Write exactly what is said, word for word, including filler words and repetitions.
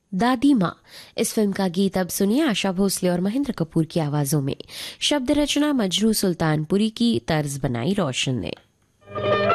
दादी माँ। इस फिल्म का गीत अब सुनिए आशा भोसले और महेंद्र कपूर की आवाजों में। शब्द रचना मजरू सुल्तानपुरी की, तर्ज बनाई रोशन ने।